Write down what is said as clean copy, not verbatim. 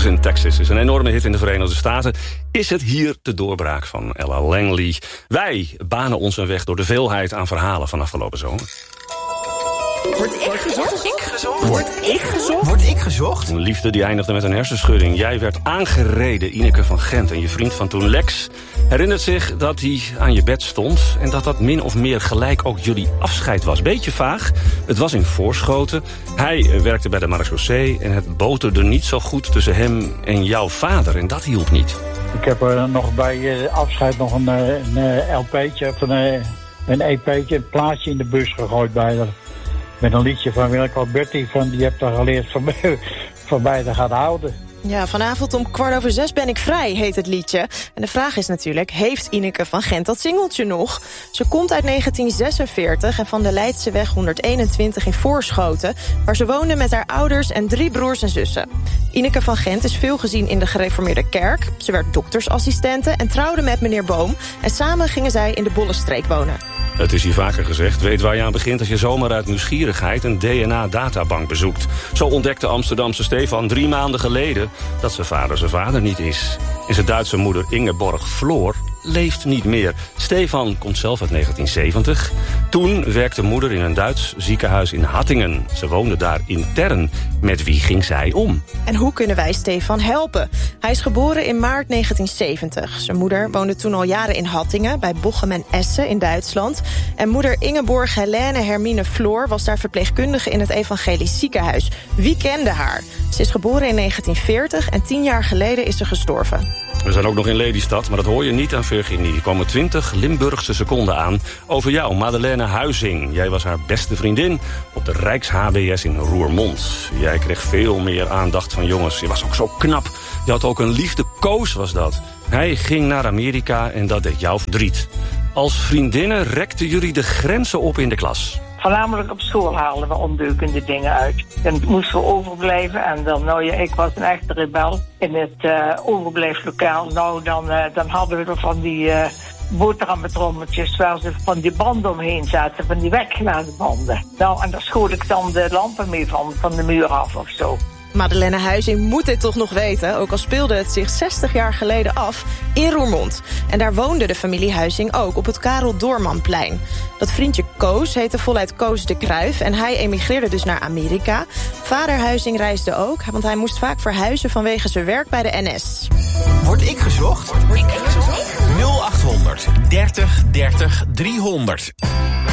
in Texas is een enorme hit in de Verenigde Staten. Is het hier de doorbraak van Ella Langley? Wij banen ons een weg door de veelheid aan verhalen van afgelopen zomer. Word ik gezocht? Word ik gezocht? Een liefde die eindigde met een hersenschudding. Jij werd aangereden, Ineke van Gent. En je vriend van toen, Lex, herinnert zich dat hij aan je bed stond... en dat min of meer gelijk ook jullie afscheid was. Beetje vaag. Het was in Voorschoten. Hij werkte bij de marechaussee... en het boterde niet zo goed tussen hem en jouw vader. En dat hielp niet. Ik heb er nog bij afscheid nog een LP'tje of een EP'tje... een plaatje in de bus gegooid bij haar. Met een liedje van Willeke Alberti, van die hebt daar geleerd van mij te gaan houden. Ja, vanavond om 5:15 ben ik vrij, heet het liedje. En de vraag is natuurlijk, heeft Ineke van Gent dat singeltje nog? Ze komt uit 1946 en van de Leidseweg 121 in Voorschoten... waar ze woonde met haar ouders en 3 broers en zussen. Ineke van Gent is veel gezien in de gereformeerde kerk. Ze werd doktersassistente en trouwde met meneer Boom. En samen gingen zij in de Bollenstreek wonen. Het is hier vaker gezegd, weet waar je aan begint... als je zomaar uit nieuwsgierigheid een DNA-databank bezoekt. Zo ontdekte Amsterdamse Stefan 3 maanden geleden... dat zijn vader niet is. En zijn Duitse moeder Ingeborg Floor leeft niet meer. Stefan komt zelf uit 1970. Toen werkte moeder in een Duits ziekenhuis in Hattingen. Ze woonde daar intern. Met wie ging zij om? En hoe kunnen wij Stefan helpen? Hij is geboren in maart 1970. Zijn moeder woonde toen al jaren in Hattingen... bij Bochum en Essen in Duitsland. En moeder Ingeborg Helene Hermine Floor... was daar verpleegkundige in het Evangelisch Ziekenhuis. Wie kende haar? Ze is geboren in 1940 en 10 jaar geleden is ze gestorven. We zijn ook nog in Lelystad, maar dat hoor je niet aan Virginie. Er komen 20 Limburgse seconden aan over jou, Madeleine Huizing. Jij was haar beste vriendin op de Rijks-HBS in Roermond. Jij kreeg veel meer aandacht van jongens. Je was ook zo knap. Je had ook een liefde. Koos was dat. Hij ging naar Amerika en dat deed jou verdriet. Als vriendinnen rekten jullie de grenzen op in de klas. Voornamelijk op school haalden we ondeugende dingen uit. Dan moesten we overblijven en dan, ik was een echte rebel. In het overblijflokaal, dan hadden we van die boterhammetrommeltjes waar ze van die banden omheen zaten, van die weggeladen banden. Nou, en daar schoot ik dan de lampen mee van de muur af of zo. Madeleine Huizing moet dit toch nog weten, ook al speelde het zich 60 jaar geleden af in Roermond. En daar woonde de familie Huizing ook, op het Karel Doormanplein. Dat vriendje Koos heette voluit Koos de Kruif en hij emigreerde dus naar Amerika. Vader Huizing reisde ook, want hij moest vaak verhuizen vanwege zijn werk bij de NS. Word ik gezocht? 0800 30 30 300.